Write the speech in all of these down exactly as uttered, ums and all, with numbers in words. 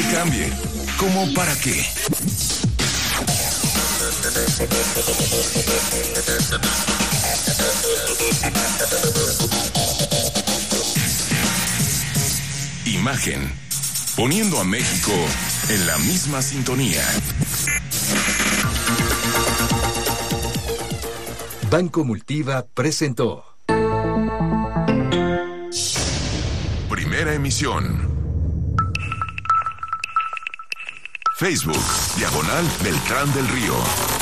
le cambie. ¿Cómo para qué? Imagen. Poniendo a México en la misma sintonía. Banco Multiva presentó Primera emisión. Facebook, diagonal Beltrán del Río.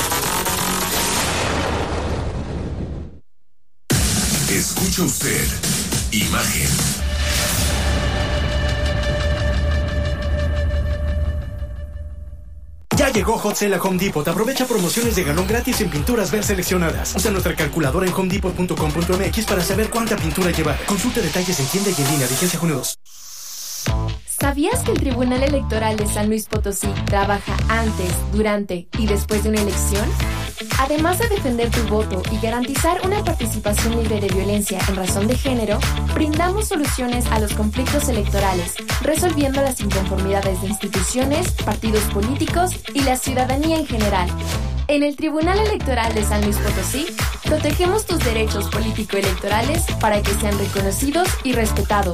Escucha usted. Imagen. Ya llegó Hot Sale a Home Depot. Aprovecha promociones de galón gratis en pinturas ver seleccionadas. Usa nuestra calculadora en home depot punto com punto m x para saber cuánta pintura llevar. Consulta detalles en tienda y en línea. Vigencia junio dos. ¿Sabías que el Tribunal Electoral de San Luis Potosí trabaja antes, durante y después de una elección? Además de defender tu voto y garantizar una participación libre de violencia en razón de género, brindamos soluciones a los conflictos electorales, resolviendo las inconformidades de instituciones, partidos políticos y la ciudadanía en general. En el Tribunal Electoral de San Luis Potosí, protegemos tus derechos político-electorales para que sean reconocidos y respetados.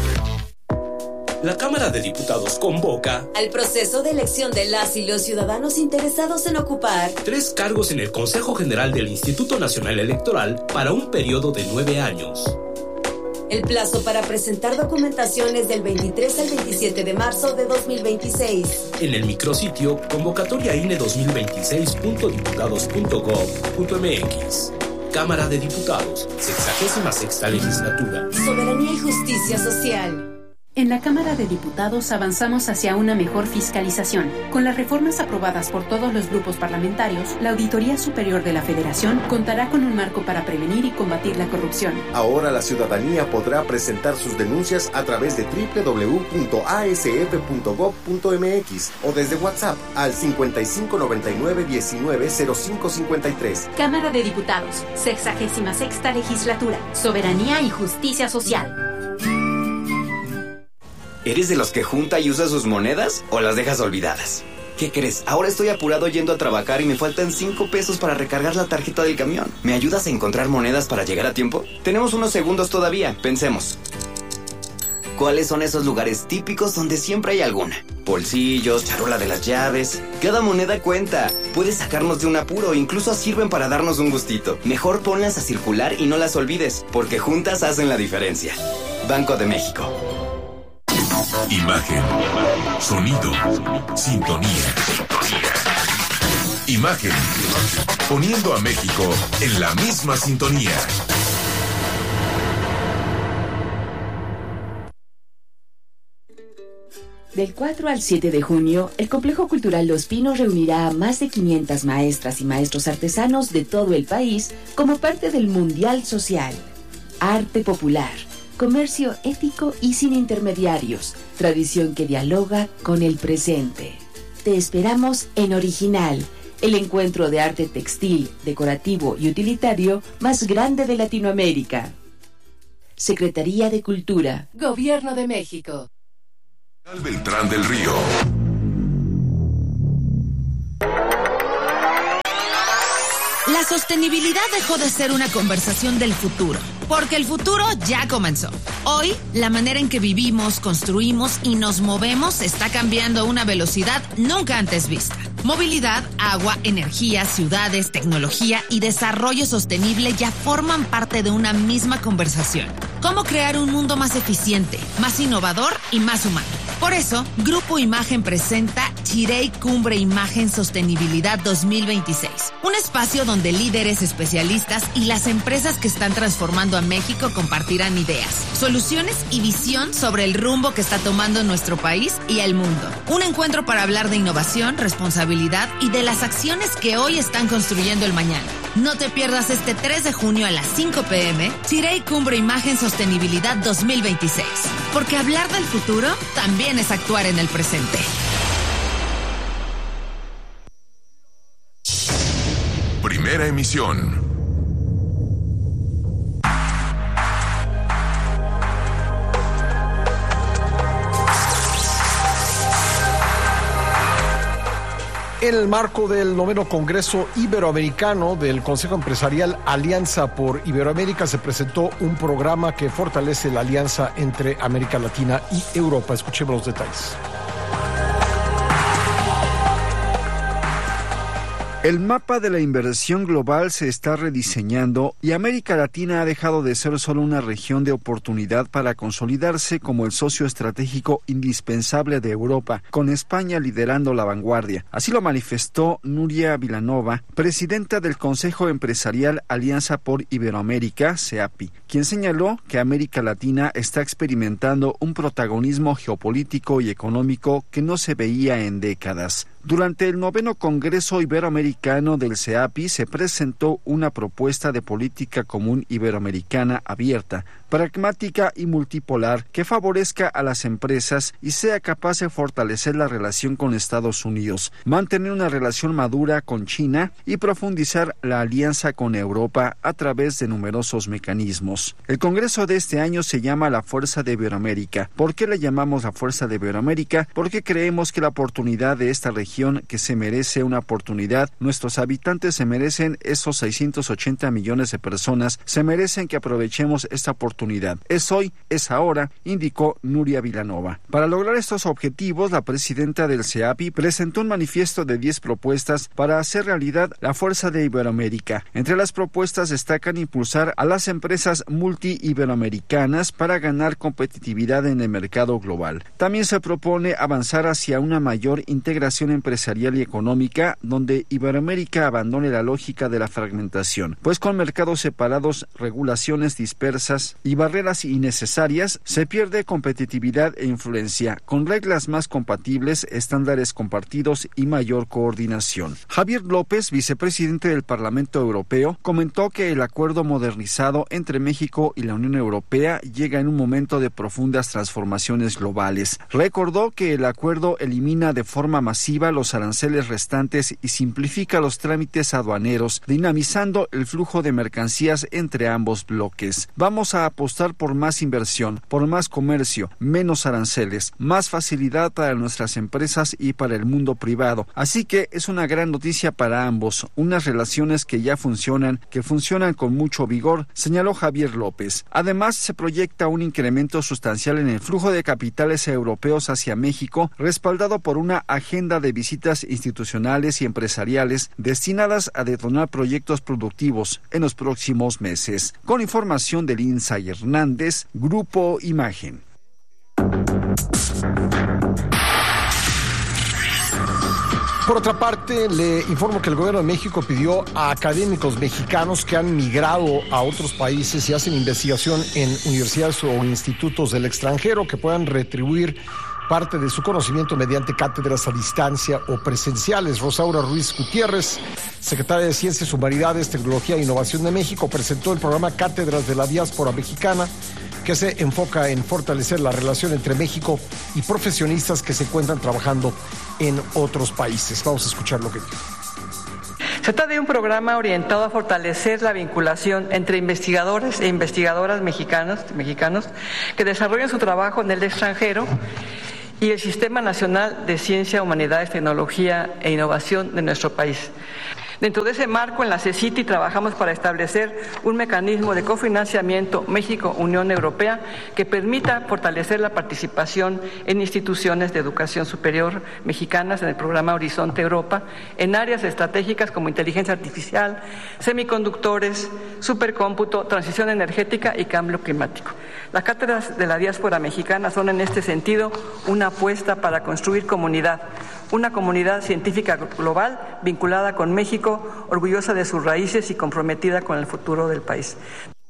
La Cámara de Diputados convoca al proceso de elección de las y los ciudadanos interesados en ocupar tres cargos en el Consejo General del Instituto Nacional Electoral para un periodo de nueve años. El plazo para presentar documentación es del veintitrés al veintisiete de marzo de dos mil veintiséis. En el micrositio convocatoria I N E dos mil veintiséis punto diputados punto gob punto m x. Cámara de Diputados, sexagésima sexta legislatura. Soberanía y justicia social. En la Cámara de Diputados avanzamos hacia una mejor fiscalización. Con las reformas aprobadas por todos los grupos parlamentarios, la Auditoría Superior de la Federación contará con un marco para prevenir y combatir la corrupción. Ahora la ciudadanía podrá presentar sus denuncias a través de doble u doble u doble u punto a s f punto gob punto m x o desde WhatsApp al cincuenta y cinco noventa y nueve diecinueve cero cinco cincuenta y tres. Cámara de Diputados, sexagésima sexta legislatura. Soberanía y justicia social. ¿Eres de los que junta y usa sus monedas o las dejas olvidadas? ¿Qué crees? Ahora estoy apurado yendo a trabajar y me faltan cinco pesos para recargar la tarjeta del camión. ¿Me ayudas a encontrar monedas para llegar a tiempo? Tenemos unos segundos todavía, pensemos. ¿Cuáles son esos lugares típicos donde siempre hay alguna? Bolsillos, charola de las llaves. Cada moneda cuenta. Puedes sacarnos de un apuro, incluso sirven para darnos un gustito. Mejor ponlas a circular y no las olvides, porque juntas hacen la diferencia. Banco de México. Imagen, sonido, sintonía. Imagen, poniendo a México en la misma sintonía. Del cuatro al siete de junio, el Complejo Cultural Los Pinos reunirá a más de quinientas maestras y maestros artesanos de todo el país como parte del Mundial Social. Arte popular, comercio ético y sin intermediarios, tradición que dialoga con el presente. Te esperamos en Original, el encuentro de arte textil, decorativo y utilitario más grande de Latinoamérica. Secretaría de Cultura. Gobierno de México. Beltrán del Río. La sostenibilidad dejó de ser una conversación del futuro, porque el futuro ya comenzó. Hoy, la manera en que vivimos, construimos y nos movemos está cambiando a una velocidad nunca antes vista. Movilidad, agua, energía, ciudades, tecnología y desarrollo sostenible ya forman parte de una misma conversación. ¿Cómo crear un mundo más eficiente, más innovador y más humano? Por eso, Grupo Imagen presenta Chirey Cumbre Imagen Sostenibilidad dos mil veintiséis, un espacio donde líderes, especialistas y las empresas que están transformando a México compartirán ideas, soluciones y visión sobre el rumbo que está tomando nuestro país y el mundo. Un encuentro para hablar de innovación, responsabilidad y de las acciones que hoy están construyendo el mañana. No te pierdas este tres de junio a las cinco pe eme, Chirey Cumbre Imagen Sostenibilidad dos mil veintiséis, porque hablar del futuro también es actuar en el presente. Primera emisión. En el marco del noveno Congreso Iberoamericano del Consejo Empresarial Alianza por Iberoamérica se presentó un programa que fortalece la alianza entre América Latina y Europa. Escuchemos los detalles. El mapa de la inversión global se está rediseñando y América Latina ha dejado de ser solo una región de oportunidad para consolidarse como el socio estratégico indispensable de Europa, con España liderando la vanguardia. Así lo manifestó Nuria Vilanova, presidenta del Consejo Empresarial Alianza por Iberoamérica, CEAPI, quien señaló que América Latina está experimentando un protagonismo geopolítico y económico que no se veía en décadas. Durante el noveno Congreso Iberoamericano del CEAPI se presentó una propuesta de política común iberoamericana abierta, pragmática y multipolar que favorezca a las empresas y sea capaz de fortalecer la relación con Estados Unidos, mantener una relación madura con China y profundizar la alianza con Europa a través de numerosos mecanismos. El Congreso de este año se llama la Fuerza de Iberoamérica. ¿Por qué le llamamos la Fuerza de Iberoamérica? Porque creemos que la oportunidad de esta región que se merece una oportunidad, nuestros habitantes se merecen, esos seiscientos ochenta millones de personas se merecen que aprovechemos esta oportunidad. Es hoy, es ahora, indicó Nuria Vilanova. Para lograr estos objetivos, la presidenta del CEAPI presentó un manifiesto de diez propuestas para hacer realidad la Fuerza de Iberoamérica. Entre las propuestas destacan impulsar a las empresas multi-iberoamericanas para ganar competitividad en el mercado global. También se propone avanzar hacia una mayor integración empresarial y económica, donde Iberoamérica abandone la lógica de la fragmentación, pues con mercados separados, regulaciones dispersas y barreras innecesarias, se pierde competitividad e influencia, con reglas más compatibles, estándares compartidos y mayor coordinación. Javier López, vicepresidente del Parlamento Europeo, comentó que el acuerdo modernizado entre México y la Unión Europea llega en un momento de profundas transformaciones globales. Recordó que el acuerdo elimina de forma masiva los aranceles restantes y simplifica los trámites aduaneros, dinamizando el flujo de mercancías entre ambos bloques. Vamos a apostar por más inversión, por más comercio, menos aranceles, más facilidad para nuestras empresas y para el mundo privado. Así que es una gran noticia para ambos, unas relaciones que ya funcionan, que funcionan con mucho vigor, señaló Javier López. Además, se proyecta un incremento sustancial en el flujo de capitales europeos hacia México, respaldado por una agenda de visitas institucionales y empresariales destinadas a detonar proyectos productivos en los próximos meses. Con información de Lindsay Hernández, Grupo Imagen. Por otra parte, le informo que el gobierno de México pidió a académicos mexicanos que han migrado a otros países y hacen investigación en universidades o institutos del extranjero que puedan retribuir parte de su conocimiento mediante cátedras a distancia o presenciales. Rosaura Ruiz Gutiérrez, secretaria de Ciencias, Humanidades, Tecnología e Innovación de México, presentó el programa Cátedras de la Diáspora Mexicana, que se enfoca en fortalecer la relación entre México y profesionistas que se encuentran trabajando en otros países. Vamos a escuchar lo que dijo. Se trata de un programa orientado a fortalecer la vinculación entre investigadores e investigadoras mexicanos, mexicanos que desarrollan su trabajo en el extranjero y el Sistema Nacional de Ciencia, Humanidades, Tecnología e Innovación de nuestro país. Dentro de ese marco, en la CECITI trabajamos para establecer un mecanismo de cofinanciamiento México-Unión Europea que permita fortalecer la participación en instituciones de educación superior mexicanas en el programa Horizonte Europa, en áreas estratégicas como inteligencia artificial, semiconductores, supercómputo, transición energética y cambio climático. Las cátedras de la diáspora mexicana son en este sentido una apuesta para construir comunidad, una comunidad científica global vinculada con México, orgullosa de sus raíces y comprometida con el futuro del país.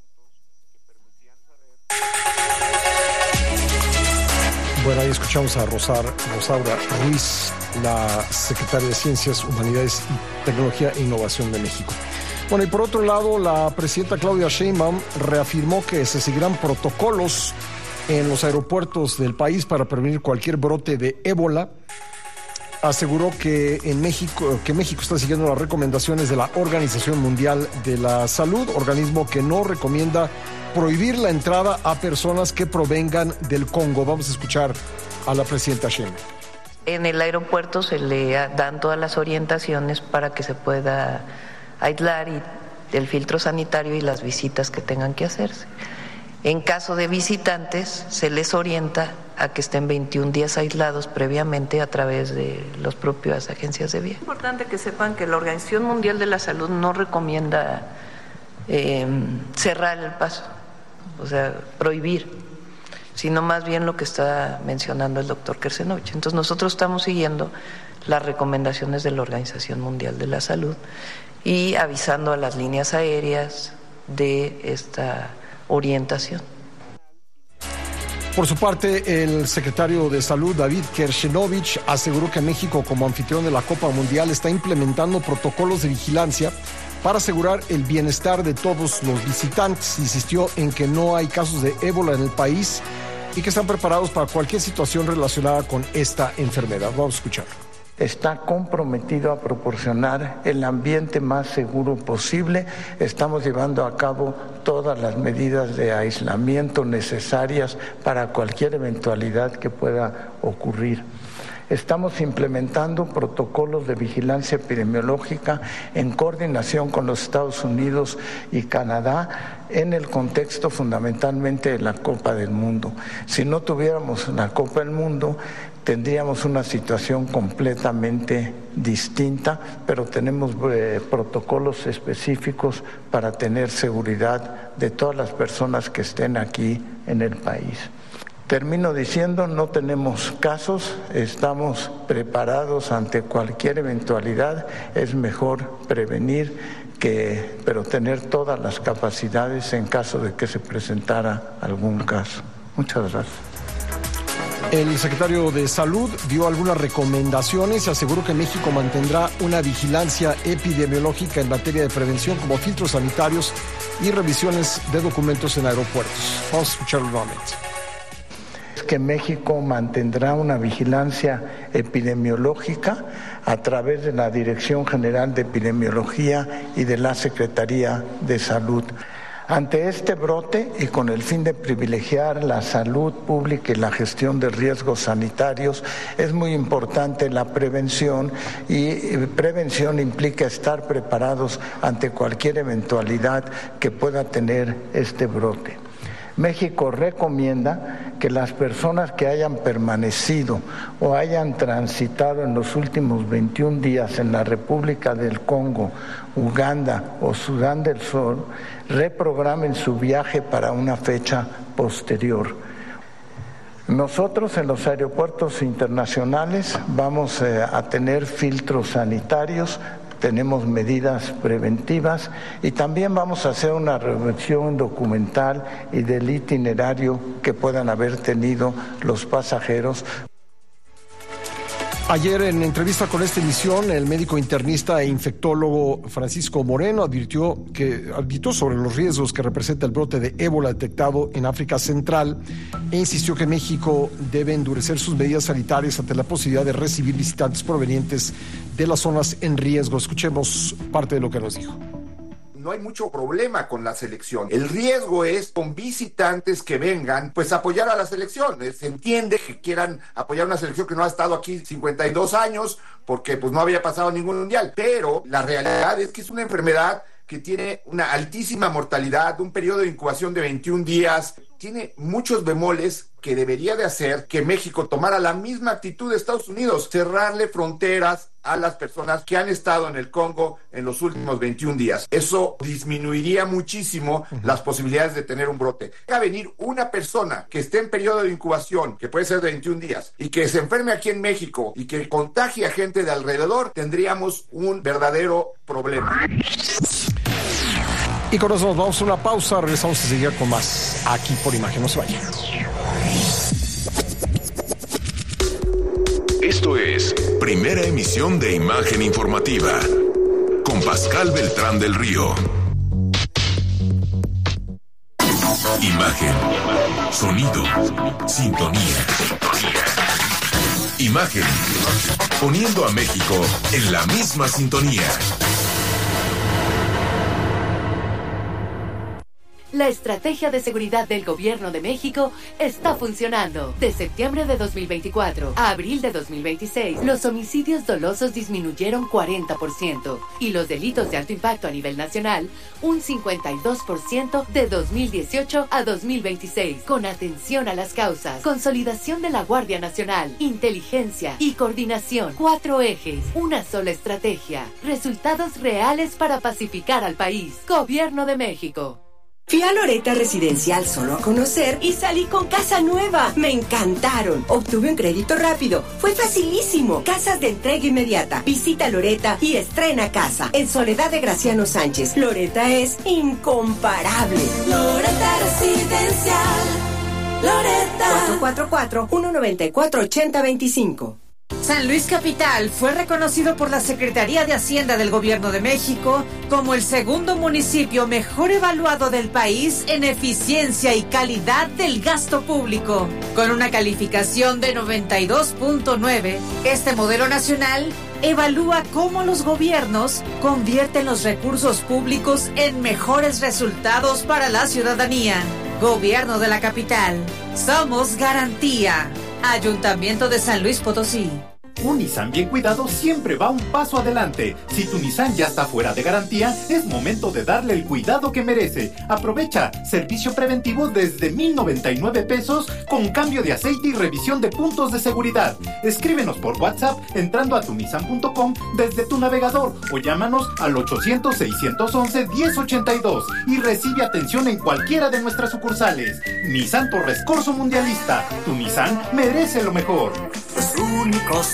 Bueno, ahí escuchamos a Rosar, Rosaura Ruiz, la secretaria de Ciencias, Humanidades, Tecnología e Innovación de México. Bueno, y por otro lado, la presidenta Claudia Sheinbaum reafirmó que se seguirán protocolos en los aeropuertos del país para prevenir cualquier brote de ébola. Aseguró que en México, que México está siguiendo las recomendaciones de la Organización Mundial de la Salud, organismo que no recomienda prohibir la entrada a personas que provengan del Congo. Vamos a escuchar a la presidenta Sheinbaum. En el aeropuerto se le dan todas las orientaciones para que se pueda aislar y el filtro sanitario y las visitas que tengan que hacerse. En caso de visitantes, se les orienta a que estén veintiún días aislados previamente a través de las propias agencias de viaje. Es importante que sepan que la Organización Mundial de la Salud no recomienda eh, cerrar el paso, o sea, prohibir, sino más bien lo que está mencionando el doctor Kersenovich. Entonces nosotros estamos siguiendo las recomendaciones de la Organización Mundial de la Salud y avisando a las líneas aéreas de esta orientación. Por su parte, el secretario de Salud, David Kersenovich, aseguró que México, como anfitrión de la Copa Mundial, está implementando protocolos de vigilancia para asegurar el bienestar de todos los visitantes. Insistió en que no hay casos de ébola en el país y que están preparados para cualquier situación relacionada con esta enfermedad. Vamos a escuchar. Está comprometido a proporcionar el ambiente más seguro posible. Estamos llevando a cabo todas las medidas de aislamiento necesarias para cualquier eventualidad que pueda ocurrir. Estamos implementando protocolos de vigilancia epidemiológica en coordinación con los Estados Unidos y Canadá en el contexto fundamentalmente de la Copa del Mundo. Si no tuviéramos la Copa del Mundo, tendríamos una situación completamente distinta, pero tenemos eh, protocolos específicos para tener seguridad de todas las personas que estén aquí en el país. Termino diciendo, no tenemos casos, estamos preparados ante cualquier eventualidad, es mejor prevenir que, pero tener todas las capacidades en caso de que se presentara algún caso. Muchas gracias. El secretario de Salud dio algunas recomendaciones y aseguró que México mantendrá una vigilancia epidemiológica en materia de prevención, como filtros sanitarios y revisiones de documentos en aeropuertos. Vamos a escucharlo nuevamente. Que México mantendrá una vigilancia epidemiológica a través de la Dirección General de Epidemiología y de la Secretaría de Salud. Ante este brote y con el fin de privilegiar la salud pública y la gestión de riesgos sanitarios, es muy importante la prevención, y prevención implica estar preparados ante cualquier eventualidad que pueda tener este brote. México recomienda que las personas que hayan permanecido o hayan transitado en los últimos veintiún días en la República del Congo, Uganda o Sudán del Sur reprogramen su viaje para una fecha posterior. Nosotros en los aeropuertos internacionales vamos a tener filtros sanitarios, tenemos medidas preventivas y también vamos a hacer una revisión documental y del itinerario que puedan haber tenido los pasajeros. Ayer, en entrevista con esta emisión, el médico internista e infectólogo Francisco Moreno advirtió que advirtió sobre los riesgos que representa el brote de ébola detectado en África Central e insistió que México debe endurecer sus medidas sanitarias ante la posibilidad de recibir visitantes provenientes de las zonas en riesgo. Escuchemos parte de lo que nos dijo. No hay mucho problema con la selección. El riesgo es con visitantes que vengan, pues apoyar a la selección. Se entiende que quieran apoyar una selección que no ha estado aquí cincuenta y dos años porque pues no había pasado ningún mundial. Pero la realidad es que es una enfermedad que tiene una altísima mortalidad, un periodo de incubación de veintiún días, tiene muchos bemoles que debería de hacer que México tomara la misma actitud de Estados Unidos, cerrarle fronteras a las personas que han estado en el Congo en los últimos veintiún días. Eso disminuiría muchísimo uh-huh. las posibilidades de tener un brote. Va venir una persona que esté en periodo de incubación, que puede ser de veintiún días, y que se enferme aquí en México y que contagie a gente de alrededor, tendríamos un verdadero problema. Y con eso nos vamos a una pausa, regresamos enseguida con más aquí por Imagen. No se vayan. Esto es Primera Emisión de Imagen Informativa con Pascal Beltrán del Río. Imagen, sonido, sintonía. Imagen, poniendo a México en la misma sintonía. La estrategia de seguridad del Gobierno de México está funcionando. De septiembre de dos mil veinticuatro a abril de dos mil veintiséis, los homicidios dolosos disminuyeron cuarenta por ciento y los delitos de alto impacto a nivel nacional un cincuenta y dos por ciento de dos mil dieciocho a dos mil veintiséis. Con atención a las causas, consolidación de la Guardia Nacional, inteligencia y coordinación. Cuatro ejes, una sola estrategia. Resultados reales para pacificar al país. Gobierno de México. Fui a Loretta Residencial solo a conocer y salí con casa nueva. Me encantaron. Obtuve un crédito rápido. Fue facilísimo. Casas de entrega inmediata. Visita Loretta y estrena casa. En Soledad de Graciano Sánchez. Loretta es incomparable. Loretta Residencial. Loretta. cuatro cuatro cuatro, uno nueve cuatro, ocho cero dos cinco. San Luis Capital fue reconocido por la Secretaría de Hacienda del Gobierno de México como el segundo municipio mejor evaluado del país en eficiencia y calidad del gasto público. Con una calificación de noventa y dos punto nueve, este modelo nacional evalúa cómo los gobiernos convierten los recursos públicos en mejores resultados para la ciudadanía. Gobierno de la Capital. Somos garantía. Ayuntamiento de San Luis Potosí. Un Nissan bien cuidado siempre va un paso adelante. Si tu Nissan ya está fuera de garantía, es momento de darle el cuidado que merece. Aprovecha servicio preventivo desde mil noventa y nueve pesos con cambio de aceite y revisión de puntos de seguridad. Escríbenos por WhatsApp entrando a tunisan punto com desde tu navegador o llámanos al ochocientos, seiscientos once, diez ochenta y dos y recibe atención en cualquiera de nuestras sucursales. Nissan Torres Corso Mundialista. Tu Nissan merece lo mejor. Los únicos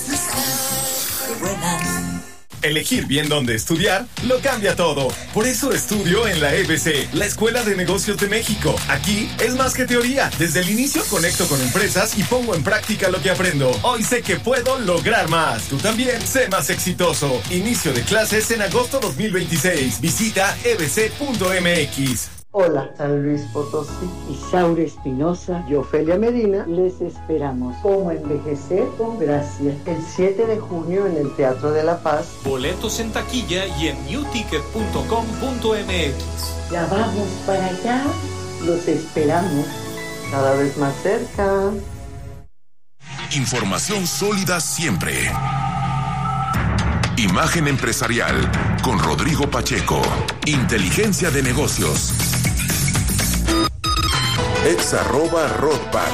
Elegir bien dónde estudiar lo cambia todo. Por eso estudio en la E B C, la Escuela de Negocios de México. Aquí es más que teoría. Desde el inicio conecto con empresas y pongo en práctica lo que aprendo. Hoy sé que puedo lograr más. Tú también sé más exitoso. Inicio de clases en agosto dos mil veintiséis. Visita e b c punto m x. Hola, San Luis Potosí, Isaura Espinosa y Ofelia Medina, les esperamos. ¿Cómo envejecer con gracia? El siete de junio en el Teatro de la Paz. Boletos en taquilla y en new ticket punto com punto m x. Ya vamos para allá, los esperamos. Cada vez más cerca. Información sólida siempre. Imagen empresarial con Rodrigo Pacheco. Inteligencia de negocios. Ex arroba Rodpack.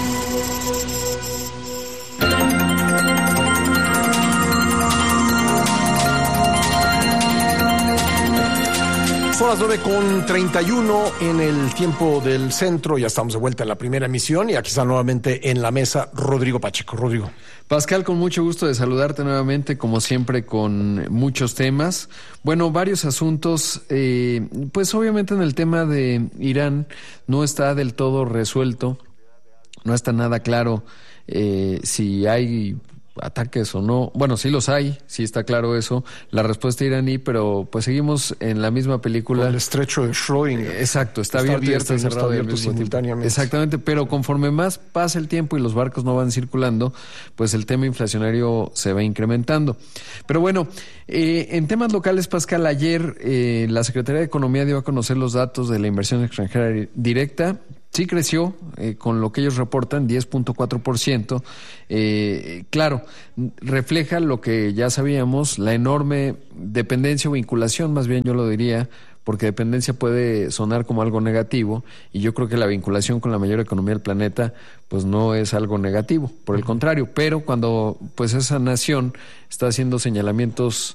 Son las nueve con treinta y uno en el tiempo del centro. Ya estamos de vuelta en la primera emisión y aquí está nuevamente en la mesa Rodrigo Pacheco. Rodrigo. Pascal, con mucho gusto de saludarte nuevamente, como siempre, con muchos temas. Bueno, varios asuntos. Eh, pues obviamente en el tema de Irán no está del todo resuelto. No está nada claro eh, si hay ataques o no. Bueno, sí los hay, sí está claro eso, la respuesta iraní, pero pues seguimos en la misma película. El estrecho de Schrödinger. Exacto, está, está abierto y está cerrado, está abierto simultáneamente. Exactamente, pero conforme más pasa el tiempo y los barcos no van circulando, pues el tema inflacionario se va incrementando. Pero bueno, eh, en temas locales, Pascal, ayer eh, la Secretaría de Economía dio a conocer los datos de la inversión extranjera directa. Sí creció, eh, con lo que ellos reportan, diez punto cuatro por ciento. Eh, claro, refleja lo que ya sabíamos, la enorme dependencia o vinculación, más bien yo lo diría, porque dependencia puede sonar como algo negativo, y yo creo que la vinculación con la mayor economía del planeta pues no es algo negativo, por el contrario, pero cuando pues esa nación está haciendo señalamientos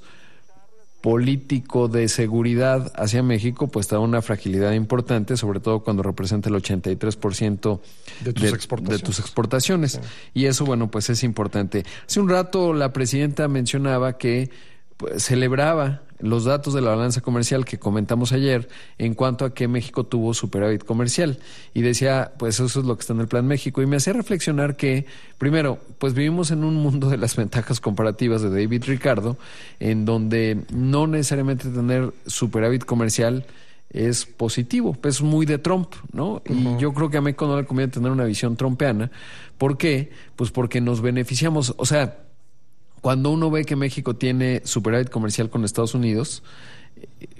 político de seguridad hacia México, pues está una fragilidad importante, sobre todo cuando representa el ochenta y tres por ciento de tus de, exportaciones. De tus exportaciones. Sí. Y eso, bueno, pues es importante. Hace un rato la presidenta mencionaba que pues, celebraba los datos de la balanza comercial que comentamos ayer en cuanto a que México tuvo superávit comercial, y decía, pues eso es lo que está en el Plan México, y me hacía reflexionar que, primero, pues vivimos en un mundo de las ventajas comparativas de David Ricardo, en donde no necesariamente tener superávit comercial es positivo, es muy de Trump, ¿no? Uh-huh. Y yo creo que a México no le conviene tener una visión trumpeana. ¿Por qué? Pues porque nos beneficiamos, o sea, cuando uno ve que México tiene superávit comercial con Estados Unidos,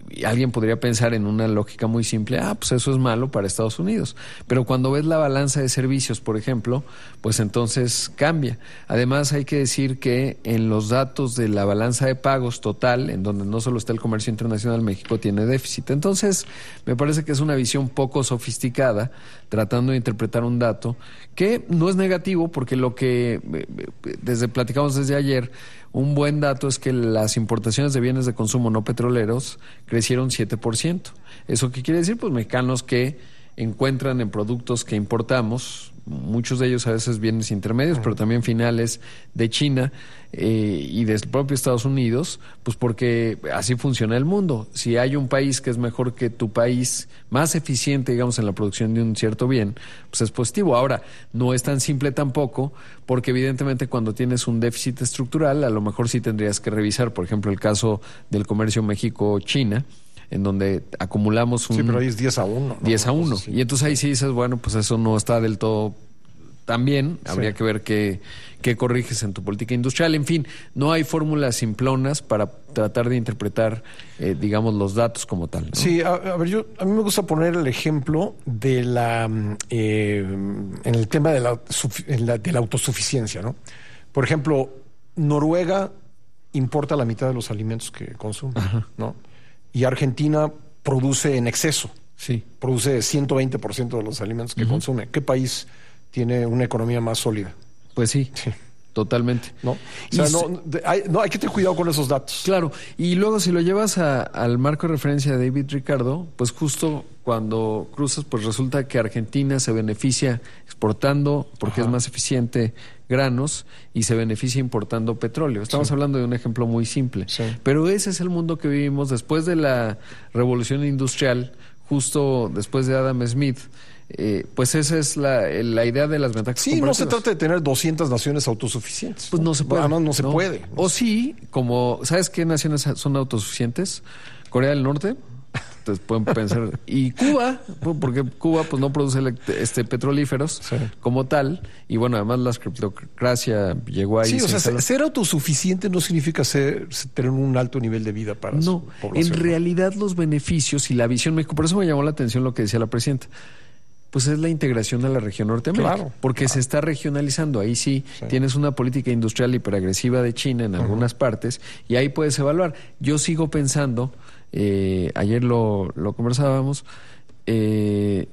y alguien podría pensar en una lógica muy simple, ah, pues eso es malo para Estados Unidos. Pero cuando ves la balanza de servicios, por ejemplo, pues entonces cambia. Además, hay que decir que en los datos de la balanza de pagos total, en donde no solo está el comercio internacional, México tiene déficit. Entonces, me parece que es una visión poco sofisticada, tratando de interpretar un dato que no es negativo, porque lo que desde platicamos desde ayer, un buen dato es que las importaciones de bienes de consumo no petroleros crecieron siete por ciento. ¿Eso qué quiere decir? Pues mexicanos que encuentran en productos que importamos, muchos de ellos a veces bienes intermedios, pero también finales de China eh, y del propio Estados Unidos, pues porque así funciona el mundo. Si hay un país que es mejor que tu país, más eficiente, digamos, en la producción de un cierto bien, pues es positivo. Ahora, no es tan simple tampoco, porque evidentemente cuando tienes un déficit estructural, a lo mejor sí tendrías que revisar, por ejemplo, el caso del comercio México-China, en donde acumulamos un... Sí, pero ahí es diez a uno. ¿no? diez a uno. Y entonces ahí sí dices, bueno, pues eso no está del todo tan bien. Sí. Habría que ver qué, qué corriges en tu política industrial. En fin, no hay fórmulas simplonas para tratar de interpretar, eh, digamos, los datos como tal, ¿no? Sí, a, a ver, yo a mí me gusta poner el ejemplo de la... Eh, en el tema de la, en la, de la autosuficiencia, ¿no? Por ejemplo, Noruega importa la mitad de los alimentos que consume, Ajá. ¿no? Y Argentina produce en exceso. Sí. Produce ciento veinte por ciento de los alimentos que uh-huh. consume. ¿Qué país tiene una economía más sólida? Pues sí, sí. Totalmente. ¿No? O sea, no, hay, no, hay que tener cuidado con esos datos. Claro. Y luego si lo llevas a, al marco de referencia de David Ricardo, pues justo cuando cruzas, pues resulta que Argentina se beneficia exportando porque Ajá. es más eficiente granos y se beneficia importando petróleo. Estamos sí. hablando de un ejemplo muy simple. Sí. Pero ese es el mundo que vivimos después de la revolución industrial, justo después de Adam Smith. Eh, pues esa es la, la idea de las ventajas sí, comparativas. Sí, no se trata de tener doscientas naciones autosuficientes. Pues no, no se puede. Además, no se ¿no? puede. O sí, como, ¿sabes qué naciones son autosuficientes? Corea del Norte. Entonces pueden pensar, y Cuba, porque Cuba pues no produce este petrolíferos sí. como tal, y bueno, además la criptocracia llegó ahí. Sí, o sea, ser, ser autosuficiente no significa ser, tener un alto nivel de vida para no, su población. En realidad los beneficios y la visión México, por eso me llamó la atención lo que decía la presidenta, pues es la integración de la región Norteamérica, claro, porque claro. se está regionalizando. Ahí sí, sí tienes una política industrial hiperagresiva de China en uh-huh. algunas partes, y ahí puedes evaluar. Yo sigo pensando, eh, ayer lo, lo conversábamos, eh,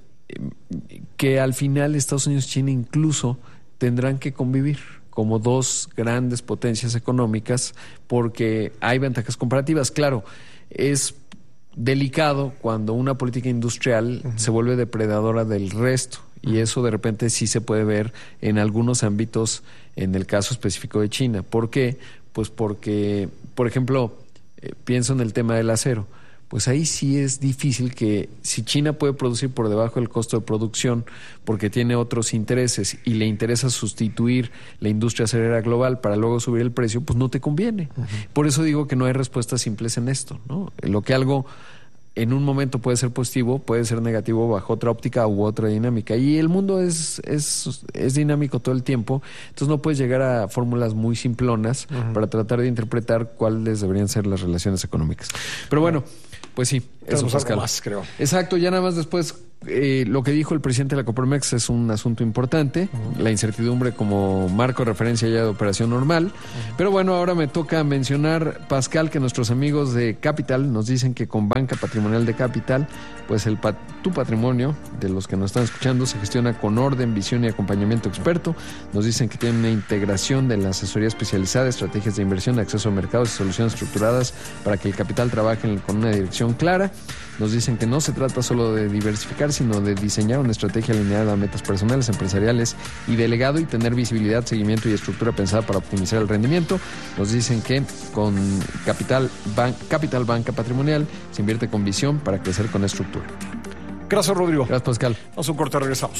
que al final Estados Unidos y China incluso tendrán que convivir como dos grandes potencias económicas, porque hay ventajas comparativas. Claro, es delicado cuando una política industrial uh-huh. se vuelve depredadora del resto, y eso de repente sí se puede ver en algunos ámbitos, en el caso específico de China. ¿Por qué? Pues porque, por ejemplo, eh, pienso en el tema del acero. Pues ahí sí es difícil que, si China puede producir por debajo del costo de producción porque tiene otros intereses y le interesa sustituir la industria acerera global para luego subir el precio, pues no te conviene. Uh-huh. Por eso digo que no hay respuestas simples en esto, ¿no? Lo que algo en un momento puede ser positivo, puede ser negativo bajo otra óptica u otra dinámica. Y el mundo es, es, es dinámico todo el tiempo, entonces no puedes llegar a fórmulas muy simplonas uh-huh. para tratar de interpretar cuáles deberían ser las relaciones económicas. Pero bueno, pues sí, eso, Pascal. Más, creo. Exacto, ya nada más después, eh, lo que dijo el presidente de la Coparmex es un asunto importante, uh-huh. la incertidumbre como marco de referencia ya de operación normal. Uh-huh. Pero bueno, ahora me toca mencionar, Pascal, que nuestros amigos de Capital nos dicen que con Banca Patrimonial de Capital, pues el pat- tu patrimonio, de los que nos están escuchando, se gestiona con orden, visión y acompañamiento experto. Nos dicen que tienen una integración de la asesoría especializada, estrategias de inversión, acceso a mercados y soluciones estructuradas para que el capital trabaje con una dirección clara. Nos dicen que no se trata solo de diversificar, sino de diseñar una estrategia alineada a metas personales, empresariales y de legado, y tener visibilidad, seguimiento y estructura pensada para optimizar el rendimiento. Nos dicen que con Capital, Ban- Capital Banca Patrimonial se invierte con visión para crecer con estructura. Gracias, Rodrigo. Gracias, Pascal. Vamos a un corte, regresamos.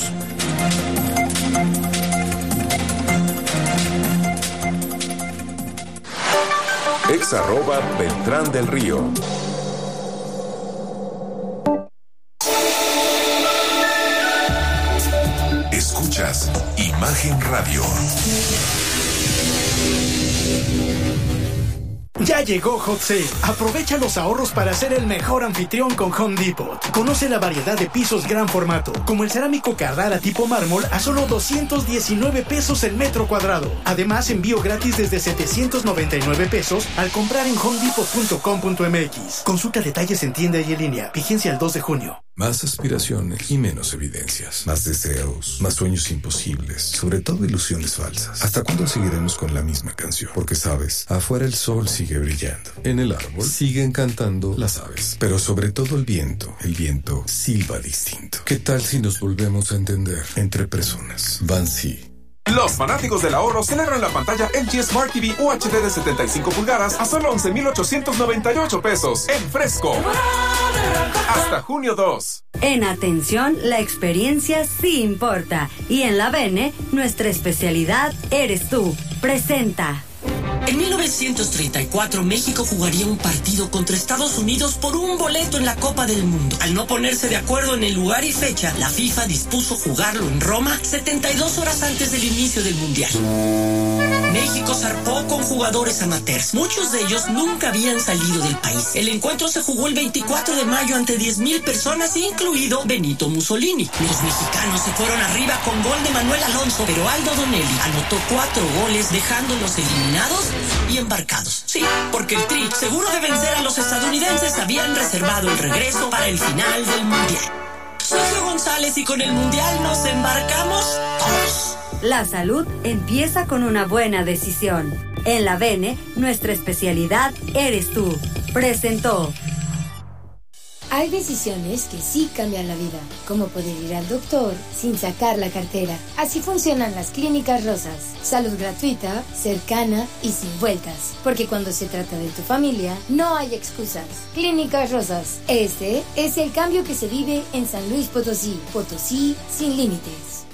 Ex arroba Beltrán del Río. Escuchas Imagen Radio. Ya llegó Hot Sale. Aprovecha los ahorros para ser el mejor anfitrión con Home Depot. Conoce la variedad de pisos gran formato, como el cerámico Carrara tipo mármol a solo doscientos diecinueve pesos el metro cuadrado. Además, envío gratis desde setecientos noventa y nueve pesos al comprar en home depot punto com punto m x. Consulta detalles en tienda y en línea. Vigencia el dos de junio. Más aspiraciones y menos evidencias. Más deseos, más sueños imposibles. Sobre todo ilusiones falsas. ¿Hasta cuándo seguiremos con la misma canción? Porque sabes, afuera el sol sigue brillando. En el árbol siguen cantando las aves. Pero sobre todo el viento. El viento silba distinto. ¿Qué tal si nos volvemos a entender entre personas? Bansi. Los fanáticos del ahorro celebran la pantalla L G Smart T V U H D de setenta y cinco pulgadas a solo once mil ochocientos noventa y ocho pesos en Fresco. Hasta junio dos. En atención, la experiencia sí importa. Y en la Bene, nuestra especialidad eres tú. Presenta. En mil novecientos treinta y cuatro, México jugaría un partido contra Estados Unidos por un boleto en la Copa del Mundo. Al no ponerse de acuerdo en el lugar y fecha, la FIFA dispuso jugarlo en Roma setenta y dos horas antes del inicio del Mundial. México zarpó con jugadores amateurs. Muchos de ellos nunca habían salido del país. El encuentro se jugó el veinticuatro de mayo ante diez mil personas, incluido Benito Mussolini. Los mexicanos se fueron arriba con gol de Manuel Alonso, pero Aldo Donelli anotó cuatro goles, dejándolos eliminados y embarcados. Sí, porque el Tri, seguro de vencer a los estadounidenses, habían reservado el regreso para el final del Mundial. Soy Sergio González y con el Mundial nos embarcamos todos. La salud empieza con una buena decisión. En la Bene, nuestra especialidad eres tú. Presentó. Hay decisiones que sí cambian la vida, como poder ir al doctor sin sacar la cartera. Así funcionan las Clínicas Rosas. Salud gratuita, cercana y sin vueltas. Porque cuando se trata de tu familia, no hay excusas. Clínicas Rosas. Este es el cambio que se vive en San Luis Potosí. Potosí sin límites.